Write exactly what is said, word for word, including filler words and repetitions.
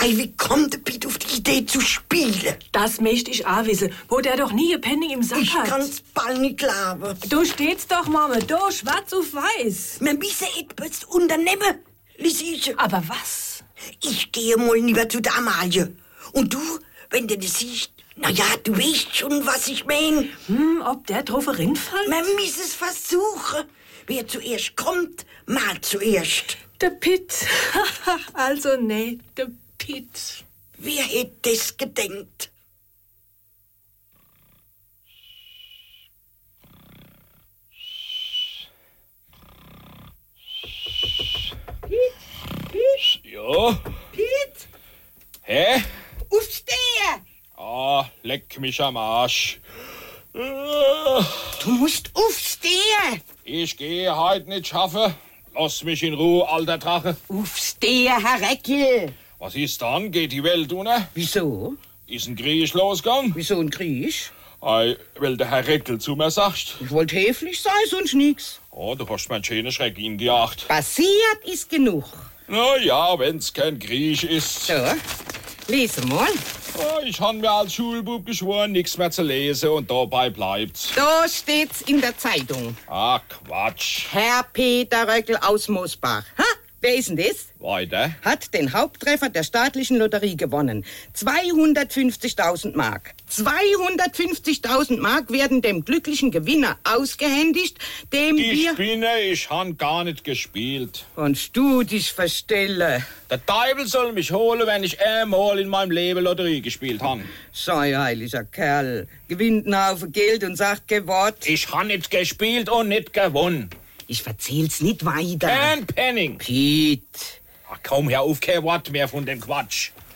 Ei, wie kommt der Piet auf die Idee zu spielen? Das möchte ich auch wissen, wo der doch nie ein Penny im Sack Ich hat. kann's bald nicht glauben. Du steht's doch, Mama, da, schwarz auf weiß. Wir müssen etwas unternehmen, Lisische. Aber was? Ich gehe mal lieber zu der Amalie. Und du, wenn du das siehst, na ja, du weißt schon, was ich mein. Hm, ob der drauf reinfällt? Man muss es versuchen. Wer zuerst kommt, mal zuerst. Der Pitt. Also nee, der Pitt. Wer hätte das gedenkt? Piet? Piet? Ja? Piet? Hä? Aufstehen! Ah, leck mich am Arsch. Äh, Du musst aufstehen! Ich gehe heute nicht schaffen. Lass mich in Ruhe, alter Drache. Aufstehen, Herr Reckel! Was ist dann? Geht die Welt unter? Wieso? Ist ein Krieg losgegangen? Wieso ein Krieg? Ei, weil der Herr Reckel zu mir sagt. Ich wollte höflich sein, sonst nix. Oh, du hast mein schönen Schreck ihm gejagt. Passiert ist genug. Na ja, wenn's kein Krieg ist. So, lese mal. Oh, ich han mir als Schulbub geschworen, nichts mehr zu lesen und dabei bleibt's. Da steht's in der Zeitung. Ah, Quatsch. Herr Peter Röckel aus Mosbach. Ha? Wer ist denn das? Weiter? Hat den Haupttreffer der staatlichen Lotterie gewonnen. zweihundertfünfzigtausend Mark. zweihundertfünfzigtausend Mark werden dem glücklichen Gewinner ausgehändigt, dem Die wir... Spinne, ich han gar nicht gespielt. Und du dich verstelle. Der Teufel soll mich holen, wenn ich einmal in meinem Leben Lotterie gespielt han. Sei heiliger Kerl. Gewinnt einen Haufen Geld und sagt kein Wort. Ich han nicht gespielt und nicht gewonnen. Ich verzähl's nicht weiter. Kein Penning. Piet. Ach, komm, hör auf, kein Wort mehr von dem Quatsch.